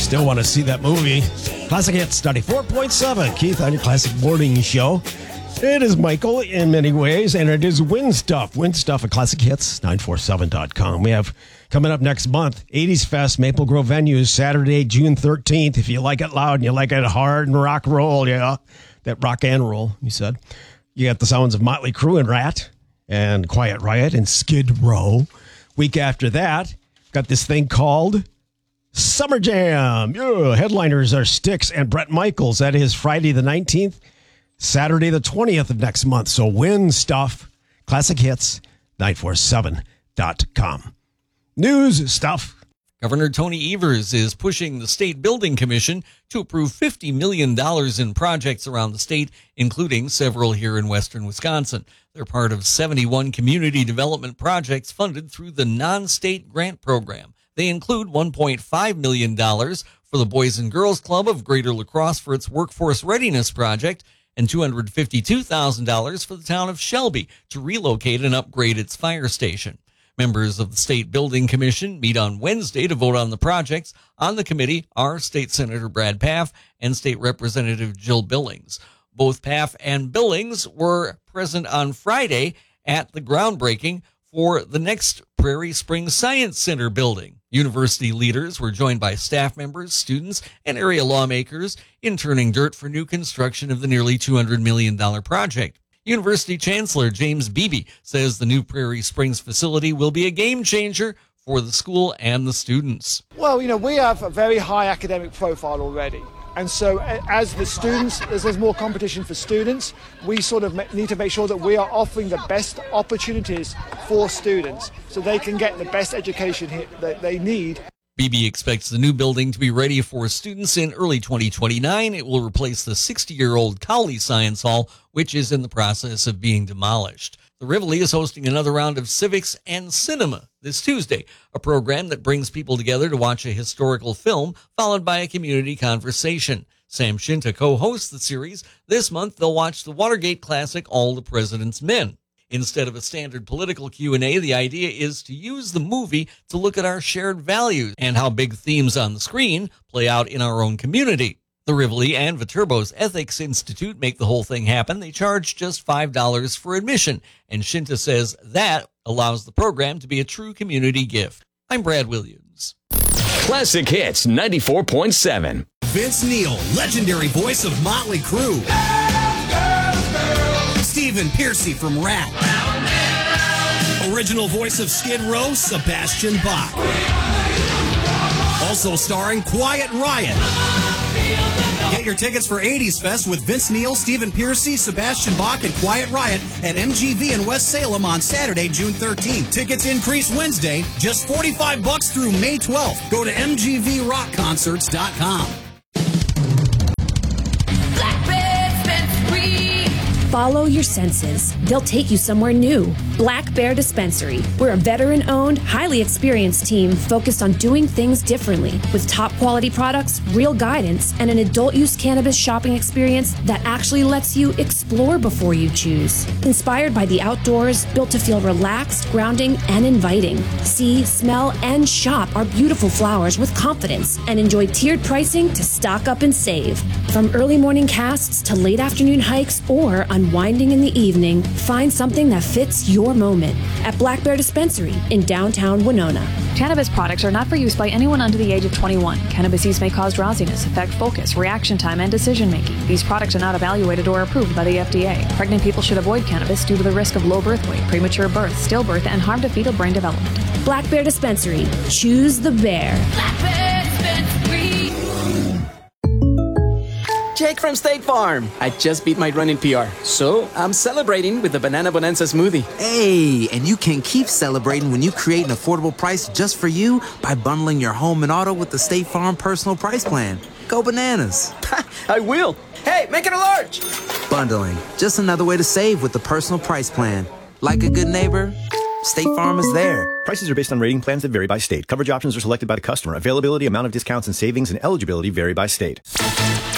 still want to see that movie. Classic Hits 94.7. Keith on your Classic Morning Show. It is Michael in many ways, and it is Win Stuff. Win Stuff at ClassicHits947.com. We have coming up next month, 80s Fest, Maple Grove venues, Saturday, June 13th. If you like it loud and you like it hard and rock roll, yeah, that rock and roll, you said. You got the sounds of Motley Crue and Rat and Quiet Riot and Skid Row. Week after that, got this thing called Summer Jam. Yeah, headliners are Styx and Bret Michaels. That is Friday the 19th, Saturday the 20th of next month. So Win Stuff, ClassicHits947.com. News stuff. Governor Tony Evers is pushing the State Building Commission to approve $50 million in projects around the state, including several here in western Wisconsin. They're part of 71 community development projects funded through the non-state grant program. They include $1.5 million for the Boys and Girls Club of Greater La Crosse for its Workforce Readiness Project and $252,000 for the town of Shelby to relocate and upgrade its fire station. Members of the State Building Commission meet on Wednesday to vote on the projects. On the committee are State Senator Brad Pfaff and State Representative Jill Billings. Both Pfaff and Billings were present on Friday at the groundbreaking for the next Prairie Springs Science Center building. University leaders were joined by staff members, students, and area lawmakers in turning dirt for new construction of the nearly $200 million project. University Chancellor James Beebe says the new Prairie Springs facility will be a game changer for the school and the students. Well, we have a very high academic profile already. And so as the students, as there's more competition for students, we sort of need to make sure that we are offering the best opportunities for students so they can get the best education that they need. Beebe expects the new building to be ready for students in early 2029. It will replace the 60-year-old Cowley Science Hall, which is in the process of being demolished. The Rivoli is hosting another round of Civics and Cinema this Tuesday, a program that brings people together to watch a historical film, followed by a community conversation. Sam Shinta co-hosts the series. This month, they'll watch the Watergate classic, All the President's Men. Instead of a standard political Q&A, the idea is to use the movie to look at our shared values and how big themes on the screen play out in our own community. The Rivoli and Viterbo's Ethics Institute make the whole thing happen. They charge just $5 for admission, and Shinta says that allows the program to be a true community gift. I'm Brad Williams. Classic Hits 94.7. Vince Neil, legendary voice of Motley Crue. Stephen Pearcy from Rat. Original voice of Skid Row, Sebastian Bach. Also starring Quiet Riot. Get your tickets for 80s Fest with Vince Neil, Stephen Pearcy, Sebastian Bach, and Quiet Riot at MGV in West Salem on Saturday, June 13th. Tickets increase Wednesday, just $45 through May 12th. Go to mgvrockconcerts.com. Follow your senses. They'll take you somewhere new. Black Bear Dispensary. We're a veteran-owned, highly experienced team focused on doing things differently with top-quality products, real guidance, and an adult-use cannabis shopping experience that actually lets you explore before you choose. Inspired by the outdoors, built to feel relaxed, grounding, and inviting. See, smell, and shop our beautiful flowers with confidence and enjoy tiered pricing to stock up and save. From early morning casts to late afternoon hikes or unwinding in the evening, find something that fits your moment at Black Bear Dispensary in downtown Winona. Cannabis products are not for use by anyone under the age of 21. Cannabis use may cause drowsiness, affect focus, reaction time, and decision making. These products are not evaluated or approved by the FDA. Pregnant people should avoid cannabis due to the risk of low birth weight, premature birth, stillbirth, and harm to fetal brain development. Black Bear Dispensary. Choose the bear. Black Bear Dispensary. Jake from State Farm. I just beat my running PR, so I'm celebrating with the Banana Bonanza smoothie. Hey, and you can keep celebrating when you create an affordable price just for you by bundling your home and auto with the State Farm Personal Price Plan. Go bananas. I will. Hey, make it a large. Bundling, just another way to save with the Personal Price Plan. Like a good neighbor, State Farm is there. Prices are based on rating plans that vary by state. Coverage options are selected by the customer. Availability, amount of discounts and savings, and eligibility vary by state.